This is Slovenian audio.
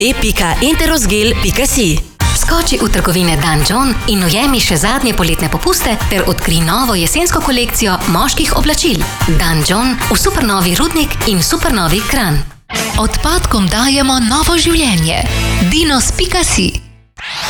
www.interosgel.si. Skoči v trgovine Dan John in ujemi še zadnje poletne popuste ter odkri novo jesensko kolekcijo moških oblačil. Dan John v supernovi Rudnik in supernovi Kranj. Odpadkom dajemo novo življenje. Dinos.si